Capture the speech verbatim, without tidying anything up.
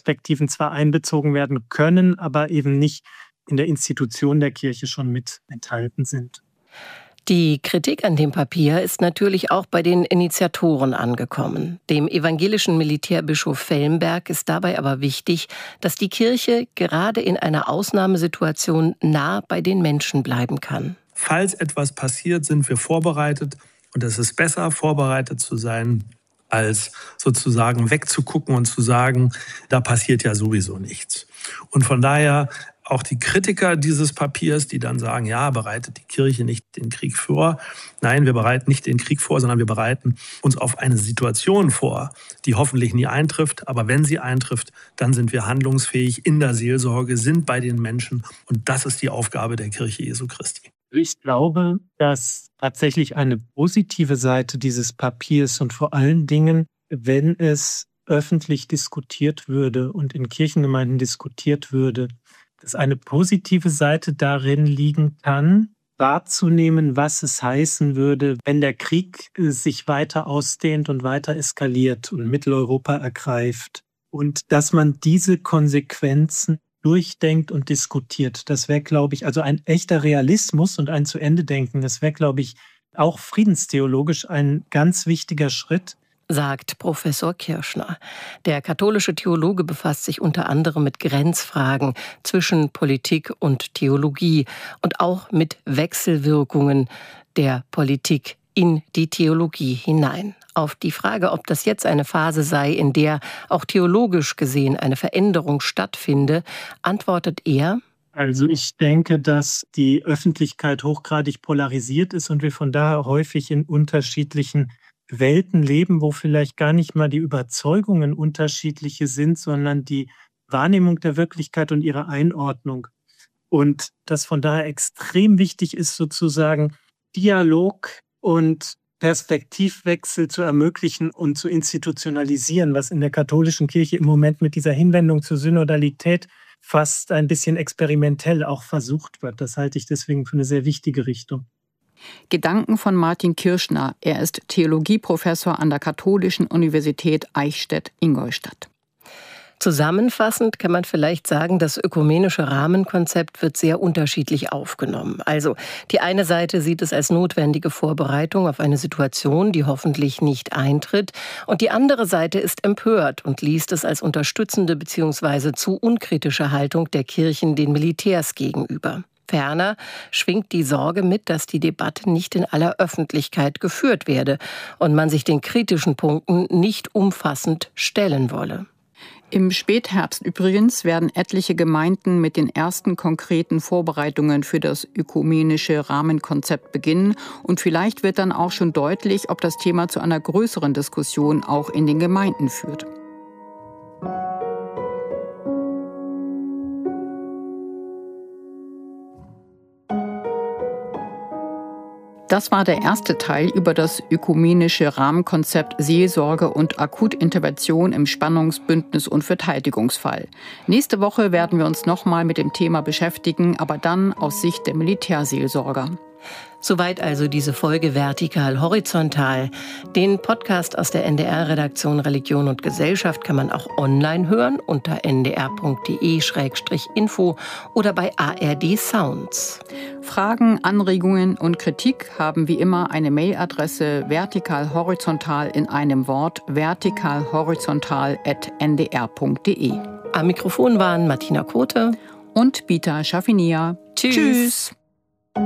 Perspektiven zwar einbezogen werden können, aber eben nicht in der Institution der Kirche schon mit enthalten sind. Die Kritik an dem Papier ist natürlich auch bei den Initiatoren angekommen. Dem evangelischen Militärbischof Fellenberg ist dabei aber wichtig, dass die Kirche gerade in einer Ausnahmesituation nah bei den Menschen bleiben kann. Falls etwas passiert, sind wir vorbereitet. Und es ist besser, vorbereitet zu sein, als sozusagen wegzugucken und zu sagen, da passiert ja sowieso nichts. Und von daher auch die Kritiker dieses Papiers, die dann sagen, ja, bereitet die Kirche nicht den Krieg vor. Nein, wir bereiten nicht den Krieg vor, sondern wir bereiten uns auf eine Situation vor, die hoffentlich nie eintrifft. Aber wenn sie eintrifft, dann sind wir handlungsfähig in der Seelsorge, sind bei den Menschen. Und das ist die Aufgabe der Kirche Jesu Christi. Ich glaube, dass tatsächlich eine positive Seite dieses Papiers und vor allen Dingen, wenn es öffentlich diskutiert würde und in Kirchengemeinden diskutiert würde, dass eine positive Seite darin liegen kann, wahrzunehmen, was es heißen würde, wenn der Krieg sich weiter ausdehnt und weiter eskaliert und Mitteleuropa ergreift. Und dass man diese Konsequenzen durchdenkt und diskutiert. Das wäre, glaube ich, also ein echter Realismus und ein Zu-Ende-Denken. Das wäre, glaube ich, auch friedenstheologisch ein ganz wichtiger Schritt, sagt Professor Kirschner. Der katholische Theologe befasst sich unter anderem mit Grenzfragen zwischen Politik und Theologie und auch mit Wechselwirkungen der Politik in die Theologie hinein. Auf die Frage, ob das jetzt eine Phase sei, in der auch theologisch gesehen eine Veränderung stattfinde, antwortet er: Also ich denke, dass die Öffentlichkeit hochgradig polarisiert ist und wir von daher häufig in unterschiedlichen Welten leben, wo vielleicht gar nicht mal die Überzeugungen unterschiedliche sind, sondern die Wahrnehmung der Wirklichkeit und ihre Einordnung. Und dass von daher extrem wichtig ist, sozusagen Dialog und Perspektivwechsel zu ermöglichen und zu institutionalisieren, was in der katholischen Kirche im Moment mit dieser Hinwendung zur Synodalität fast ein bisschen experimentell auch versucht wird. Das halte ich deswegen für eine sehr wichtige Richtung. Gedanken von Martin Kirschner. Er ist Theologieprofessor an der Katholischen Universität Eichstätt-Ingolstadt. Zusammenfassend kann man vielleicht sagen, das ökumenische Rahmenkonzept wird sehr unterschiedlich aufgenommen. Also die eine Seite sieht es als notwendige Vorbereitung auf eine Situation, die hoffentlich nicht eintritt. Und die andere Seite ist empört und liest es als unterstützende bzw. zu unkritische Haltung der Kirchen den Militärs gegenüber. Ferner schwingt die Sorge mit, dass die Debatte nicht in aller Öffentlichkeit geführt werde und man sich den kritischen Punkten nicht umfassend stellen wolle. Im Spätherbst übrigens werden etliche Gemeinden mit den ersten konkreten Vorbereitungen für das ökumenische Rahmenkonzept beginnen. Und vielleicht wird dann auch schon deutlich, ob das Thema zu einer größeren Diskussion auch in den Gemeinden führt. Das war der erste Teil über das ökumenische Rahmenkonzept Seelsorge und Akutintervention im Spannungsbündnis und Verteidigungsfall. Nächste Woche werden wir uns nochmal mit dem Thema beschäftigen, aber dann aus Sicht der Militärseelsorger. Soweit also diese Folge Vertikal Horizontal. Den Podcast aus der N D R-Redaktion Religion und Gesellschaft kann man auch online hören unter n d r punkt d e slash info oder bei A R D Sounds. Fragen, Anregungen und Kritik haben wie immer eine Mailadresse vertikalhorizontal in einem Wort vertikalhorizontal at n d r punkt d e. Am Mikrofon waren Martina Kote und Bita Schafinia. Tschüss. Tschüss.